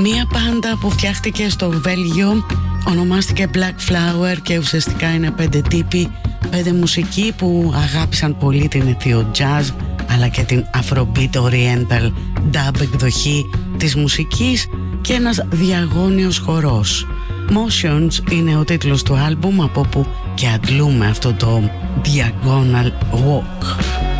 Μία μπάντα που φτιάχτηκε στο Βέλγιο, ονομάστηκε Black Flower και ουσιαστικά είναι 5 τύποι, 5 μουσικοί που αγάπησαν πολύ την αιτίο jazz αλλά και την Afrobeat Oriental dub εκδοχή της μουσικής και ένας διαγώνιος χορός. Motions είναι ο τίτλος του άλμπουμ, από που και αντλούμε αυτό το Diagonal Walk.